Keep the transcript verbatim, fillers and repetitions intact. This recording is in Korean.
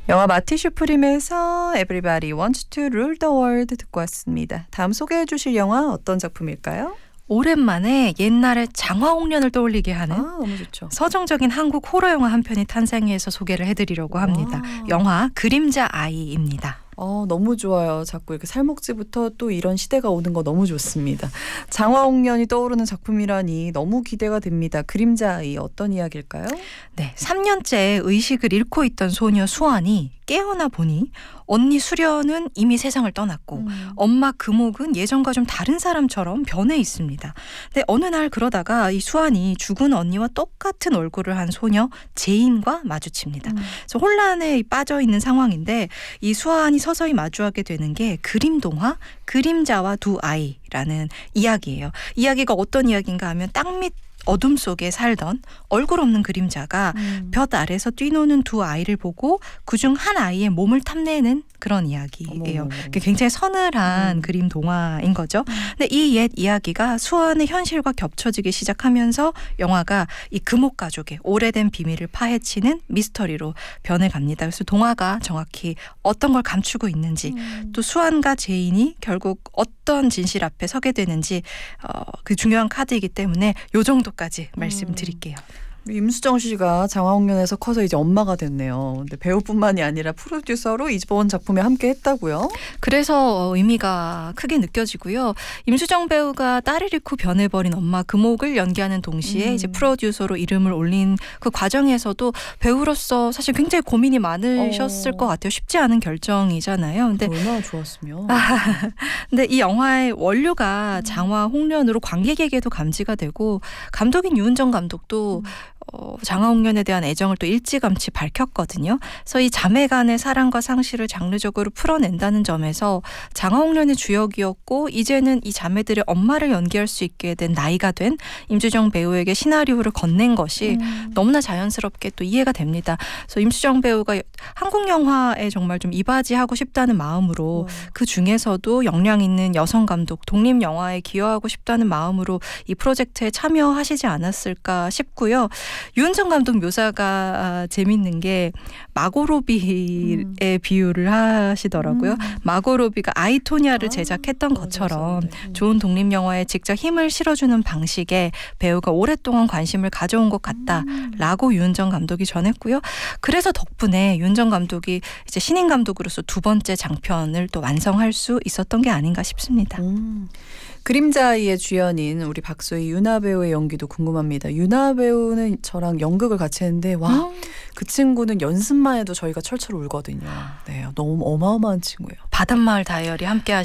영화 마티 슈프림에서 Everybody Wants to Rule the World 듣고 왔습니다. 다음 소개해 주실 영화 어떤 작품일까요? 오랜만에 옛날의 장화홍련을 떠올리게 하는 아, 너무 좋죠. 서정적인 한국 호러 영화 한 편이 탄생해서 소개를 해드리려고 합니다. 와. 영화 그림자 아이입니다. 어, 너무 좋아요. 자꾸 이렇게 살목지부터 또 이런 시대가 오는 거 너무 좋습니다. 장화홍련이 떠오르는 작품이라니 너무 기대가 됩니다. 그림자 아이 어떤 이야기일까요? 네, 삼 년째 의식을 잃고 있던 소녀 수환이 깨어나 보니 언니 수련은 이미 세상을 떠났고 음. 엄마 금옥은 예전과 좀 다른 사람처럼 변해 있습니다. 근데 어느 날 그러다가 이 수환이 죽은 언니와 똑같은 얼굴을 한 소녀 제인과 마주칩니다. 음. 그래서 혼란에 빠져 있는 상황인데 이 수환이 서서히 마주하게 되는 게 그림 동화 그림자와 두 아이라는 이야기예요. 이야기가 어떤 이야기인가 하면 땅밑 어둠 속에 살던 얼굴 없는 그림자가 음. 볕 아래서 뛰노는 두 아이를 보고 그중 한 아이의 몸을 탐내는 그런 이야기예요. 굉장히 서늘한 음. 그림 동화인 거죠. 음. 근데 이 옛 이야기가 수환의 현실과 겹쳐지기 시작하면서 영화가 이 금옥 가족의 오래된 비밀을 파헤치는 미스터리로 변해갑니다. 그래서 동화가 정확히 어떤 걸 감추고 있는지 음. 또 수환과 제인이 결국 어떤 진실 앞에 서게 되는지 어, 그 중요한 카드이기 때문에 요 정도까지 음. 말씀드릴게요. 임수정 씨가 장화홍련에서 커서 이제 엄마가 됐네요. 근데 배우뿐만이 아니라 프로듀서로 이번 작품에 함께 했다고요? 그래서 의미가 크게 느껴지고요. 임수정 배우가 딸을 잃고 변해버린 엄마 금옥을 연기하는 동시에 음. 이제 프로듀서로 이름을 올린 그 과정에서도 배우로서 사실 굉장히 고민이 많으셨을 어. 것 같아요. 쉽지 않은 결정이잖아요. 근데 얼마나 좋았으면. 근데 이 영화의 원료가 장화홍련으로 관객에게도 감지가 되고 감독인 유은정 감독도 음. 어, 장화홍련에 대한 애정을 또 일찌감치 밝혔거든요. 그래서 이 자매 간의 사랑과 상실을 장르적으로 풀어낸다는 점에서 장화홍련의 주역이었고 이제는 이 자매들의 엄마를 연기할 수 있게 된 나이가 된 임수정 배우에게 시나리오를 건넨 것이 음. 너무나 자연스럽게 또 이해가 됩니다. 그래서 임수정 배우가 한국 영화에 정말 좀 이바지하고 싶다는 마음으로 음. 그 중에서도 역량 있는 여성 감독, 독립 영화에 기여하고 싶다는 마음으로 이 프로젝트에 참여하시지 않았을까 싶고요. 유은정 감독 묘사가 재밌는 게 마고로비의 음. 비유를 하시더라고요. 음. 마고로비가 아이토니아를 아, 제작했던 것처럼 네. 좋은 독립영화에 직접 힘을 실어주는 방식에 배우가 오랫동안 관심을 가져온 것 같다라고 음. 유은정 감독이 전했고요. 그래서 덕분에 유은정 감독이 이제 신인 감독으로서 두 번째 장편을 또 완성할 수 있었던 게 아닌가 싶습니다. 음. 그림자아이의 주연인 우리 박소희 유나 배우의 연기도 궁금합니다. 유나 배우는 저랑 연극을 같이 했는데 와, 음. 그 친구는 연습만 해도 저희가 철철 울거든요. 네, 너무 어마어마한 친구예요. 바닷마을 다이어리 함께 하신